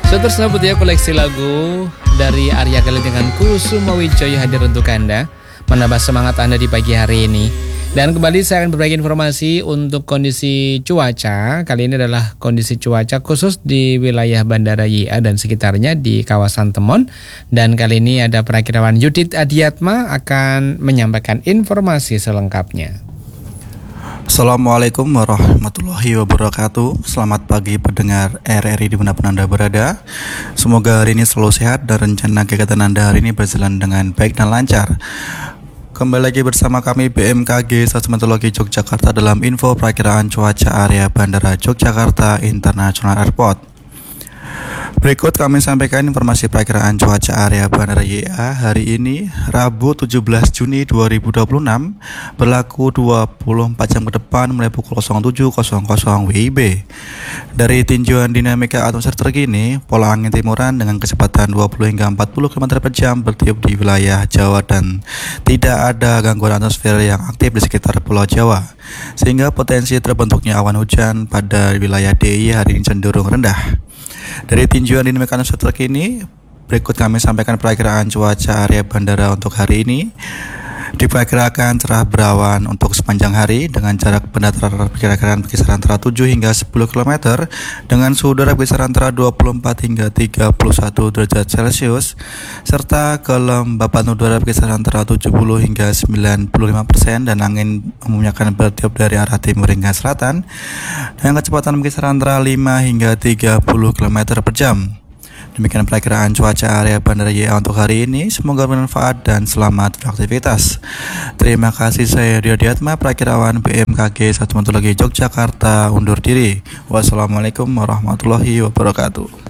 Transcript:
Tersebut ya koleksi lagu dari Arya Galit dengan Kusuma Wijoyo hadir untuk Anda, menambah semangat Anda di pagi hari ini. Dan kembali saya akan berbagi informasi untuk kondisi cuaca. Kali ini adalah kondisi cuaca khusus di wilayah Bandara YIA dan sekitarnya di kawasan Temon. Dan kali ini ada perakirawan Yudit Adiatma akan menyampaikan informasi selengkapnya. Assalamualaikum warahmatullahi wabarakatuh. Selamat pagi pendengar RRI dimanapun Anda berada. Semoga hari ini selalu sehat dan rencana kegiatan Anda hari ini berjalan dengan baik dan lancar. Kembali lagi bersama kami BMKG Seismologi Yogyakarta dalam info perakiraan cuaca area Bandara Yogyakarta International Airport. Berikut kami sampaikan informasi perakiraan cuaca area Bandara YIA hari ini Rabu 17 Juni 2026 berlaku 24 jam ke depan mulai pukul 07.00 WIB. Dari tinjauan dinamika atmosfer terkini, pola angin timuran dengan kecepatan 20 hingga 40 km per jam bertiup di wilayah Jawa dan tidak ada gangguan atmosfer yang aktif di sekitar Pulau Jawa, sehingga potensi terbentuknya awan hujan pada wilayah DIY hari ini cenderung rendah. Dari tinjauan dinamika atmosfer terkini, berikut kami sampaikan perakiraan cuaca area bandara untuk hari ini. Diperkirakan cerah berawan untuk sepanjang hari dengan jarak pendataran diperkirakan berkisar antara 7 hingga 10 km dengan suhu udara berkisar antara 24 hingga 31 derajat Celcius serta kelembapan udara berkisar antara 70 hingga 95% dan angin umumnya akan bertiup dari arah timur hingga selatan dengan kecepatan berkisar antara 5 hingga 30 km per jam. Demikian perakiraan cuaca area Bandara YIA untuk hari ini. Semoga bermanfaat dan selamat beraktivitas. Terima kasih, saya Rio Diatma, perakirawan BMKG Seismologi Yogyakarta undur diri. Wassalamualaikum warahmatullahi wabarakatuh.